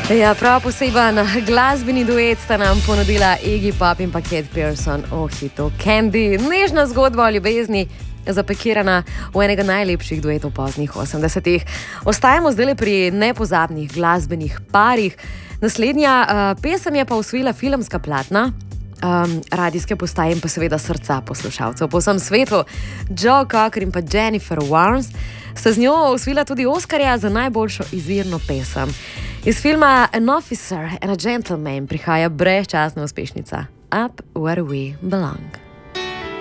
Ja, prav poseben glasbeni duet sta nam ponudila Iggy Pop in pa Kate Pearson o hitu Candy. Nežna zgodba o ljubezni, zapakirana v enega najlepših duetov poznih 80-ih. Ostajamo zdaj pri nepozabnih glasbenih parih. Naslednja pesem je pa osvojila filmska platna, radijske postaje in pa seveda srca poslušalcev po vsem svetu. Joe Cocker in pa Jennifer Warnes sta z njo osvojila tudi Oskarja za najboljšo izvirno pesem. Iz filma An Officer and a Gentleman prihaja brezčasna uspešnica Up Where We Belong.